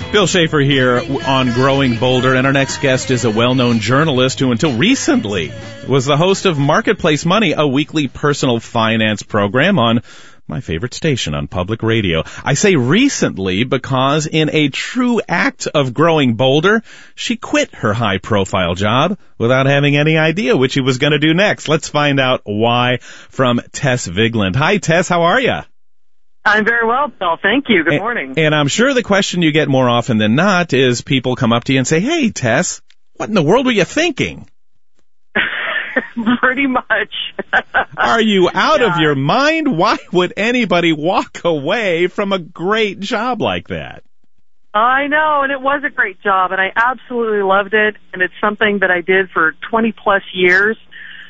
Bill Schaefer here on Growing Bolder, and our next guest is a well-known journalist who until recently was the host of Marketplace Money, a weekly personal finance program on my favorite station on public radio. I say recently because in a true act of growing bolder, she quit her high-profile job without having any idea what she was going to do next. Let's find out why from Tess Vigland. Hi, Tess. How are you? I'm very well, Bill. Thank you. Good morning. And I'm sure the question you get more often than not is people come up to you and say, "Hey, Tess, what in the world were you thinking?" Pretty much. Are you out of your mind? Why would anybody walk away from a great job like that? I know, and it was a great job, and I absolutely loved it, and it's something that I did for 20-plus years.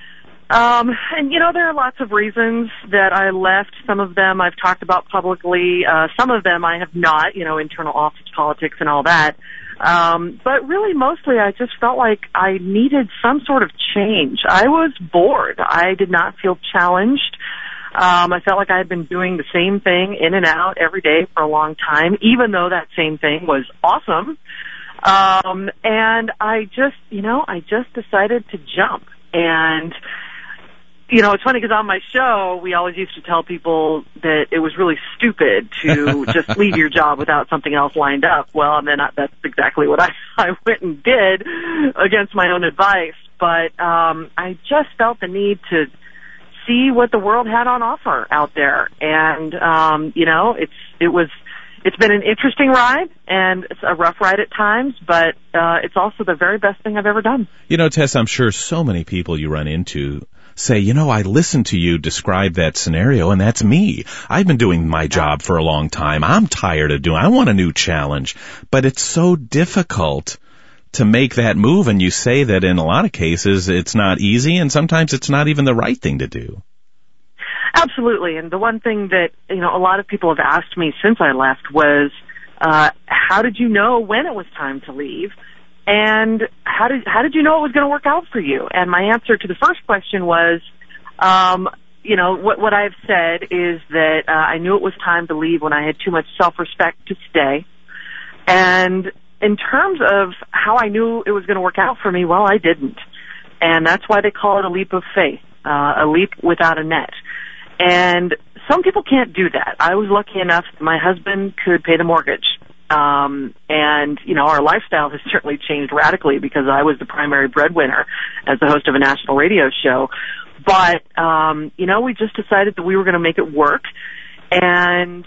And, you know, there are lots of reasons that I left. Some of them I've talked about publicly. Some of them I have not, you know, internal office politics and all that. But really, mostly, I just felt like I needed some sort of change. I was bored. I did not feel challenged. I felt like I had been doing the same thing in and out every day for a long time, even though that same thing was awesome. And I just decided to jump. And you know, it's funny because on my show, we always used to tell people that it was really stupid to just leave your job without something else lined up. Well, and then that's exactly what I went and did against my own advice. But I just felt the need to see what the world had on offer out there. And, you know, it's been an interesting ride, and it's a rough ride at times, but it's also the very best thing I've ever done. You know, Tess, I'm sure so many people you run into say, you know, I listened to you describe that scenario, and that's me. I've been doing my job for a long time. I'm tired of I want a new challenge. But it's so difficult to make that move, and you say that in a lot of cases it's not easy, and sometimes it's not even the right thing to do. Absolutely. And the one thing that, you know, a lot of people have asked me since I left was, how did you know when it was time to leave? And how did you know it was going to work out for you? And my answer to the first question was, you know, what I've said is that I knew it was time to leave when I had too much self-respect to stay. And in terms of how I knew it was going to work out for me, well, I didn't. And that's why they call it a leap of faith, a leap without a net. And some people can't do that. I was lucky enough that my husband could pay the mortgage. And, you know, our lifestyle has certainly changed radically because I was the primary breadwinner as the host of a national radio show. But, you know, we just decided that we were going to make it work. And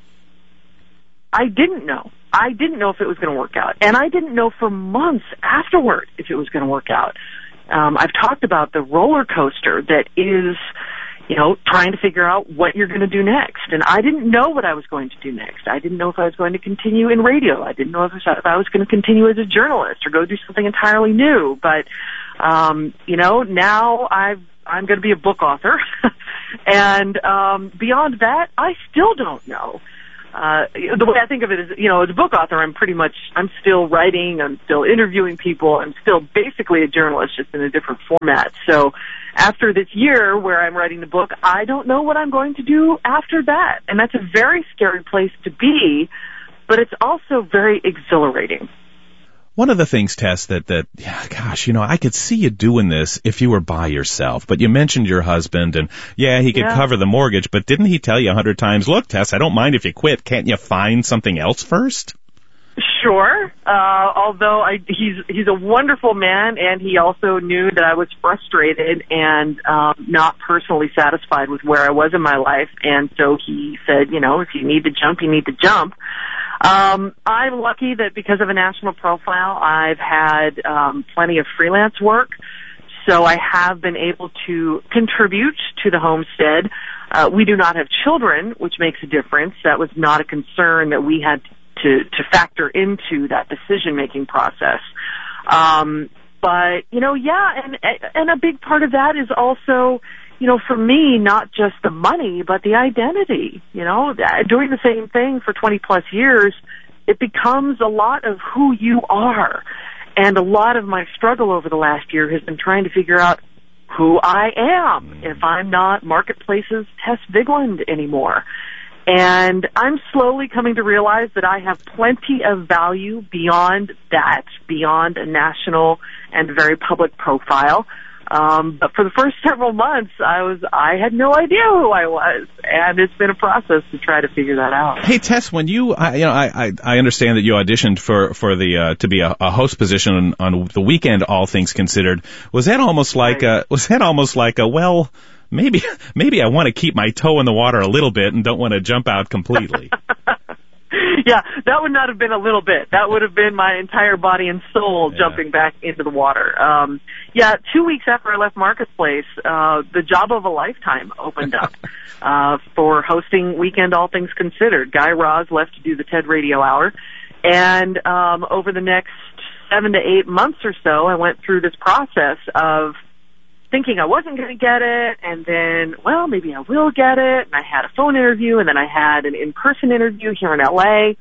I didn't know. I didn't know if it was going to work out. And I didn't know for months afterward if it was going to work out. I've talked about the roller coaster that is, you know, trying to figure out what you're going to do next. And I didn't know what I was going to do next. I didn't know if I was going to continue in radio. I didn't know if I was going to continue as a journalist or go do something entirely new. But, you know, now I'm going to be a book author. And beyond that, I still don't know. The way I think of it is, you know, as a book author, I'm still writing, I'm still interviewing people, I'm still basically a journalist, just in a different format. So after this year where I'm writing the book, I don't know what I'm going to do after that. And that's a very scary place to be, but it's also very exhilarating. One of the things, Tess, gosh, you know, I could see you doing this if you were by yourself. But you mentioned your husband, and he could cover the mortgage. But didn't he tell you 100 times, look, Tess, I don't mind if you quit. Can't you find something else first? Sure. Although he's a wonderful man, and he also knew that I was frustrated and not personally satisfied with where I was in my life. And so he said, you know, if you need to jump, you need to jump. I'm lucky that because of a national profile, I've had plenty of freelance work, so I have been able to contribute to the homestead. We do not have children, which makes a difference. That was not a concern that we had to factor into that decision-making process. But, you know, and a big part of that is also, you know, for me, not just the money, but the identity. You know, doing the same thing for 20-plus years, it becomes a lot of who you are. And a lot of my struggle over the last year has been trying to figure out who I am if I'm not Marketplace's Tess Vigland anymore. And I'm slowly coming to realize that I have plenty of value beyond that, beyond a national and very public profile. But for the first several months, I had no idea who I was, and it's been a process to try to figure that out. Hey, Tess, when I understand that you auditioned for the to be a host position on the weekend, All Things Considered. Was that almost like well, maybe I want to keep my toe in the water a little bit and don't want to jump out completely? Yeah, that would not have been a little bit. That would have been my entire body and soul jumping back into the water. 2 weeks after I left Marketplace, the job of a lifetime opened up for hosting Weekend All Things Considered. Guy Raz left to do the TED Radio Hour, and over the next 7 to 8 months or so, I went through this process of thinking I wasn't going to get it, and then, well, maybe I will get it. And I had a phone interview, and then I had an in-person interview here in L.A.,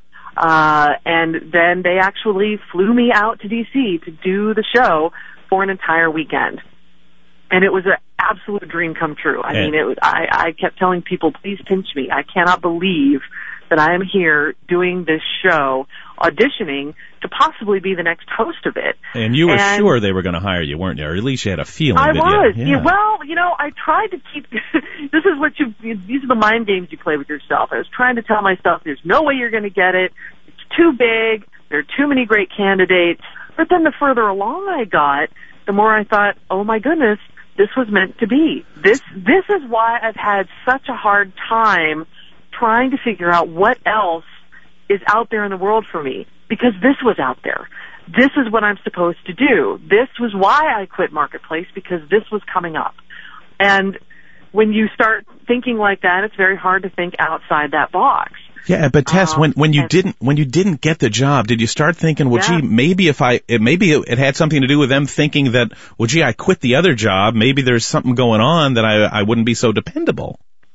and then they actually flew me out to D.C. to do the show for an entire weekend. And it was an absolute dream come true. I mean, I kept telling people, please pinch me. I cannot believe that I am here doing this show, auditioning to possibly be the next host of it. And you were sure they were going to hire you, weren't you? Or at least you had a feeling. I was. Yeah. Well, I tried to keep, these are the mind games you play with yourself. I was trying to tell myself, there's no way you're going to get it. It's too big. There are too many great candidates. But then the further along I got, the more I thought, oh my goodness, this was meant to be. This is why I've had such a hard time trying to figure out what else is out there in the world for me, because this was out there. This is what I'm supposed to do. This was why I quit Marketplace, because this was coming up. And when you start thinking like that, it's very hard to think outside that box. Yeah, but Tess, when you didn't get the job, did you start thinking, well, gee, maybe it had something to do with them thinking that, well, gee, I quit the other job, maybe there's something going on that I wouldn't be so dependable?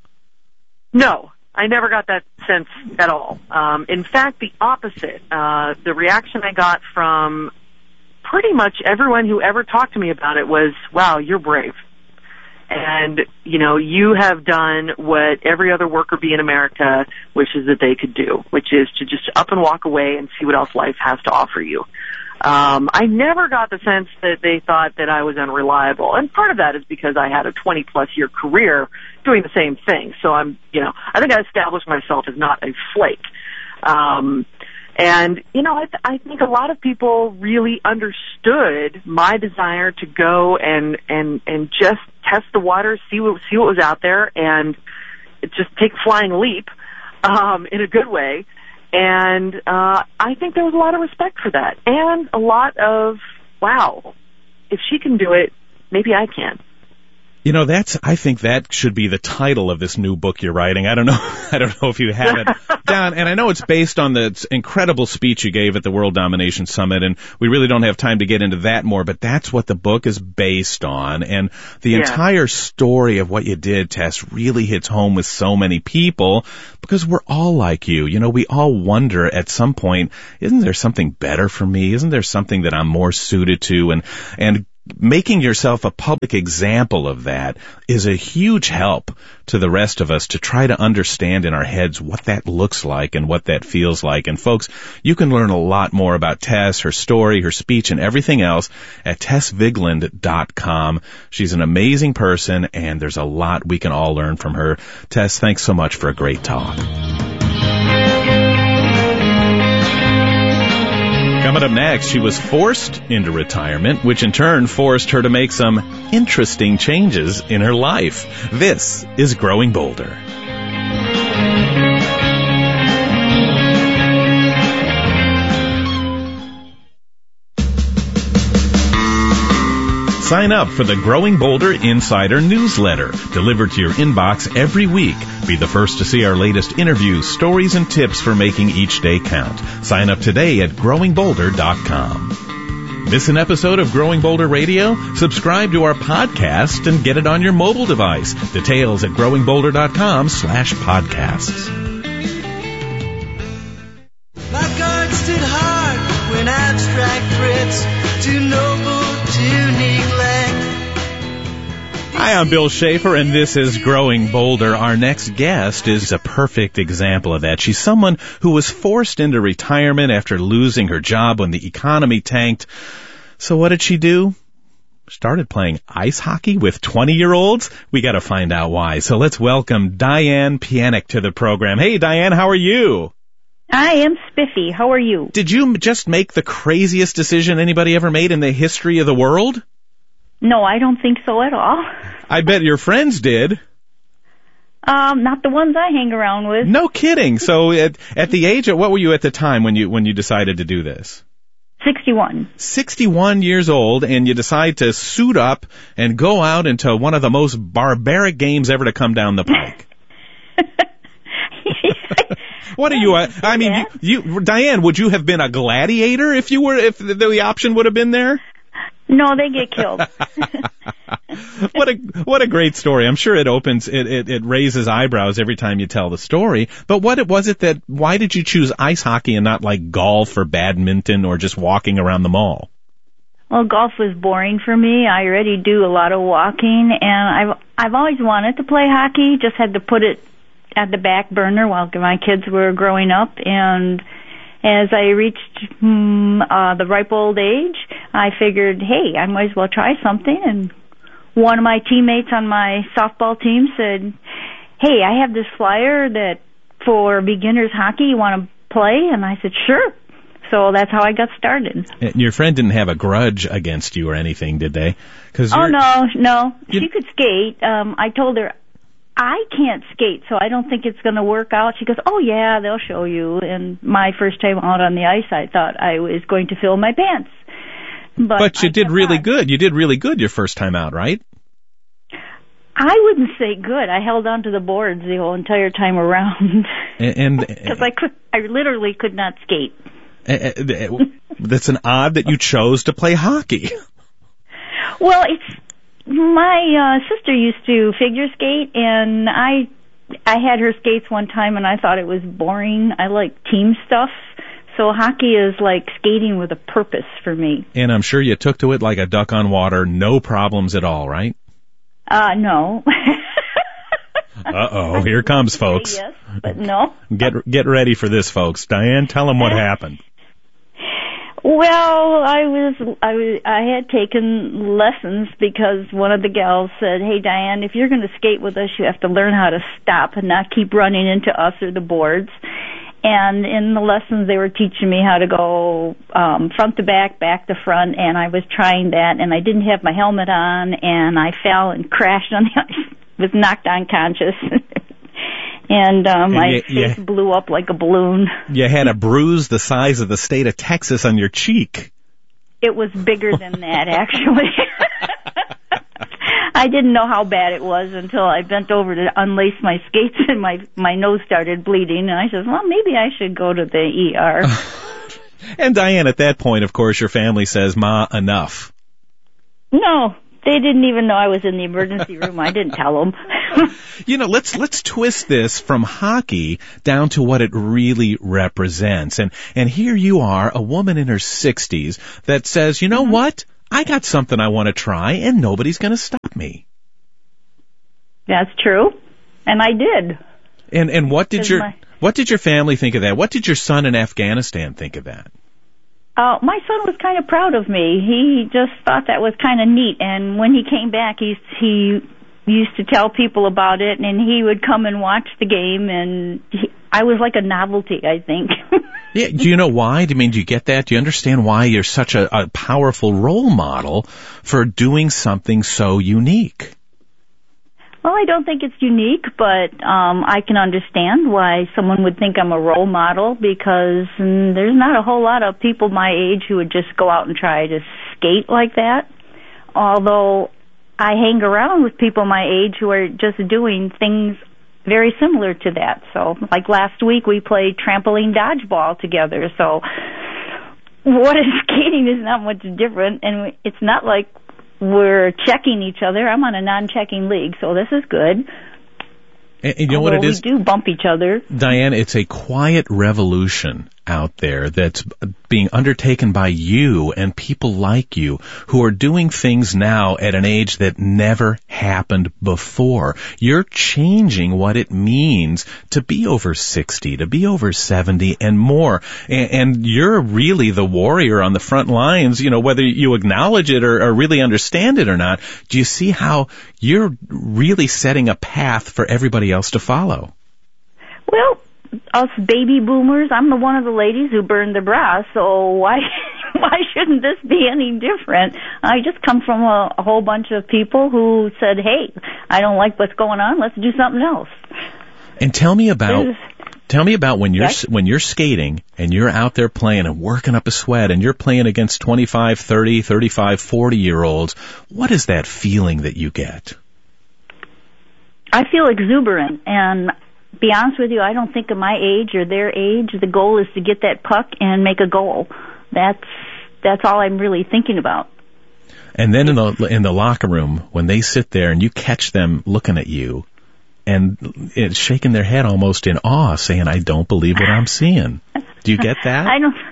No, I never got that sense at all. In fact, the opposite. The reaction I got from pretty much everyone who ever talked to me about it was, wow, you're brave. And, you have done what every other worker bee in America wishes that they could do, which is to just up and walk away and see what else life has to offer you. I never got the sense that they thought that I was unreliable. And part of that is because I had a 20-plus year career doing the same thing. So I think I established myself as not a flake. I think a lot of people really understood my desire to go and just test the waters, see what was out there, and just take a flying leap, in a good way. And, I think there was a lot of respect for that. And a lot of, wow, if she can do it, maybe I can. I think that should be the title of this new book you're writing. I don't know if you have it down. And I know it's based on the incredible speech you gave at the World Domination Summit, and we really don't have time to get into that more, but that's what the book is based on. And the entire story of what you did, Tess, really hits home with so many people, because we're all like you. We all wonder at some point, isn't there something better for me? Isn't there something that I'm more suited to? And making yourself a public example of that is a huge help to the rest of us to try to understand in our heads what that looks like and what that feels like. And folks, you can learn a lot more about Tess, her story, her speech, and everything else at TessVigland.com. She's an amazing person, and there's a lot we can all learn from her. Tess, thanks so much for a great talk. Coming up next, she was forced into retirement, which in turn forced her to make some interesting changes in her life. This is Growing Bolder. Sign up for the Growing Bolder Insider newsletter, delivered to your inbox every week. Be the first to see our latest interviews, stories, and tips for making each day count. Sign up today at growingbolder.com. Miss an episode of Growing Bolder Radio? Subscribe to our podcast and get it on your mobile device. Details at growingbolder.com/podcasts. My guard stood hard when abstract threats too noble to neglect. Hi, I'm Bill Schaefer, and this is Growing Bolder. Our next guest is a perfect example of that. She's someone who was forced into retirement after losing her job when the economy tanked. So what did she do? Started playing ice hockey with 20-year-olds? We got to find out why. So let's welcome Diane Pienick to the program. Hey, Diane, how are you? I am spiffy. How are you? Did you just make the craziest decision anybody ever made in the history of the world? No, I don't think so at all. I bet your friends did. Not the ones I hang around with. No kidding. So at the age of, what were you at the time when you decided to do this? 61. 61 years old, and you decide to suit up and go out into one of the most barbaric games ever to come down the pike. What are you? I mean, you, Diane, would you have been a gladiator if the option would have been there? No, they get killed. What a great story. I'm sure it raises eyebrows every time you tell the story. But why did you choose ice hockey and not like golf or badminton or just walking around the mall? Well, golf was boring for me. I already do a lot of walking, and I've always wanted to play hockey, just had to put it at the back burner while my kids were growing up. And as I reached the ripe old age, I figured, hey, I might as well try something. And one of my teammates on my softball team said, hey, I have this flyer that for beginners hockey, you want to play? And I said, sure. So that's how I got started. And your friend didn't have a grudge against you or anything, did they? No. She could skate. I told her, I can't skate, so I don't think it's going to work out. She goes, oh, yeah, they'll show you. And my first time out on the ice, I thought I was going to fill my pants. But you did really good. You did really good your first time out, right? I wouldn't say good. I held on to the boards the whole entire time around. Because I literally could not skate. That's an odd that you chose to play hockey. Well, my sister used to figure skate, and I had her skates one time, and I thought it was boring. I like team stuff, so hockey is like skating with a purpose for me. And I'm sure you took to it like a duck on water, no problems at all, right? No. Uh-oh, here comes, folks. Yes, but no. Get ready for this, folks. Diane, tell them what happened. Well, I had taken lessons because one of the gals said, hey, Diane, if you're going to skate with us, you have to learn how to stop and not keep running into us or the boards. And in the lessons, they were teaching me how to go front to back, back to front, and I was trying that, and I didn't have my helmet on, and I fell and crashed on the ice, was knocked unconscious. And my face blew up like a balloon. You had a bruise the size of the state of Texas on your cheek. It was bigger than that, actually. I didn't know how bad it was until I bent over to unlace my skates and my nose started bleeding. And I said, well, maybe I should go to the ER. And Diane, at that point, of course, your family says, Ma, enough. No. They didn't even know I was in the emergency room. I didn't tell them. Let's twist this from hockey down to what it really represents. And here you are, a woman in her 60s that says, you know what? I got something I want to try, and nobody's going to stop me. That's true. And I did. And what did your family think of that? What did your son in Afghanistan think of that? My son was kind of proud of me. He just thought that was kind of neat. And when he came back, he used to tell people about it, and he would come and watch the game, and I was like a novelty, I think. Yeah. Do you know why? Do you get that? Do you understand why you're such a powerful role model for doing something so unique? Well, I don't think it's unique, but I can understand why someone would think I'm a role model, because there's not a whole lot of people my age who would just go out and try to skate like that. Although I hang around with people my age who are just doing things very similar to that. So, like last week, we played trampoline dodgeball together. So, what is skating is not much different, and it's not like we're checking each other. I'm on a non-checking league, so this is good. And you know what it is? We do bump each other. Diane, it's a quiet revolution out there that's being undertaken by you and people like you who are doing things now at an age that never happened before. You're changing what it means to be over 60, to be over 70 and more. And you're really the warrior on the front lines, whether you acknowledge it or really understand it or not. Do you see how you're really setting a path for everybody else to follow? Well, us baby boomers, I'm the one of the ladies who burned the bra, so why shouldn't this be any different? I just come from a whole bunch of people who said, hey, I don't like what's going on, let's do something else. And tell me about when you're skating and you're out there playing and working up a sweat and you're playing against 25, 30, 35, 40-year-olds. What is that feeling that you get? I feel exuberant, and be honest with you, I don't think of my age or their age. The goal is to get that puck and make a goal. That's all I'm really thinking about. And then in the locker room, when they sit there and you catch them looking at you and it's shaking their head almost in awe, saying, I don't believe what I'm seeing. Do you get that? I don't.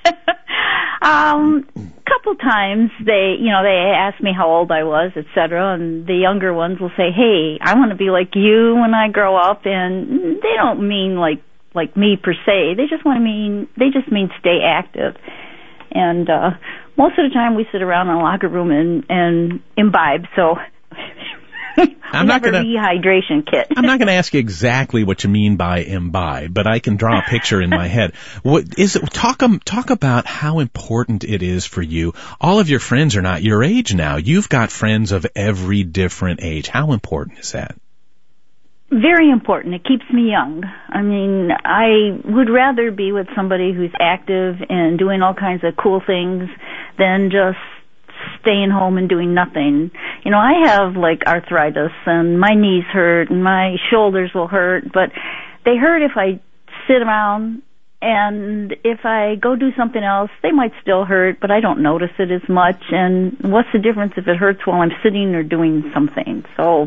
Couple times they ask me how old I was, etc., and the younger ones will say, hey, I want to be like you when I grow up, and they don't mean like me per se. They just mean stay active. And most of the time we sit around in a locker room and imbibe, so I'm not going to dehydration kit. I'm not going to ask you exactly what you mean by imbibe, but I can draw a picture in my head. What is it? Talk about how important it is for you. All of your friends are not your age now. You've got friends of every different age. How important is that? Very important. It keeps me young. I mean, I would rather be with somebody who's active and doing all kinds of cool things than just staying home and doing nothing. I have arthritis and my knees hurt and my shoulders will hurt, but they hurt if I sit around, and if I go do something else, they might still hurt, but I don't notice it as much. And what's the difference if it hurts while I'm sitting or doing something? So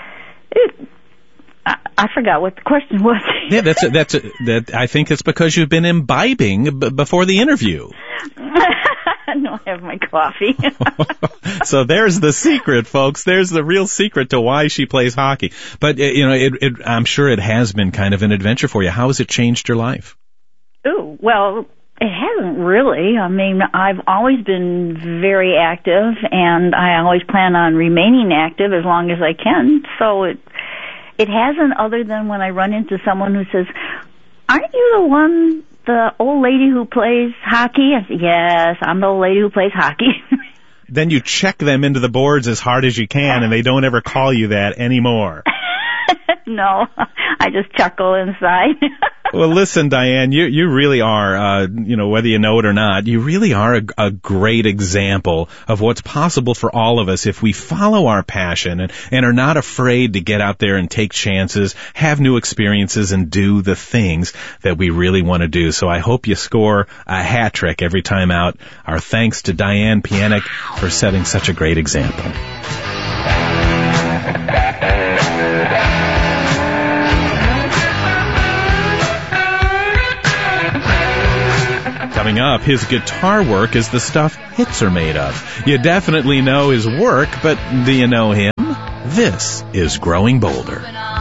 I forgot what the question was. Yeah, I think it's because you've been imbibing before the interview. I don't have my coffee. So there's the secret, folks. There's the real secret to why she plays hockey. But, I'm sure it has been kind of an adventure for you. How has it changed your life? Ooh, well, it hasn't really. I mean, I've always been very active, and I always plan on remaining active as long as I can. So it hasn't, other than when I run into someone who says, aren't you the old lady who plays hockey? I say, yes, I'm the old lady who plays hockey. Then you check them into the boards as hard as you can, and they don't ever call you that anymore. No, I just chuckle inside. Well, listen, Diane, you really are, whether you know it or not, you really are a great example of what's possible for all of us if we follow our passion and are not afraid to get out there and take chances, have new experiences, and do the things that we really want to do. So I hope you score a hat trick every time out. Our thanks to Diane Pienick for setting such a great example. Coming up, his guitar work is the stuff hits are made of. You definitely know his work, but do you know him? This is Growing Bolder.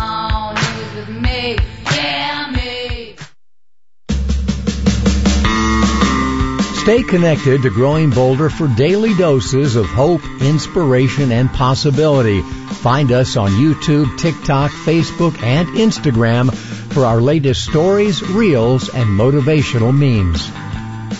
Stay connected to Growing Bolder for daily doses of hope, inspiration, and possibility. Find us on YouTube, TikTok, Facebook, and Instagram for our latest stories, reels, and motivational memes.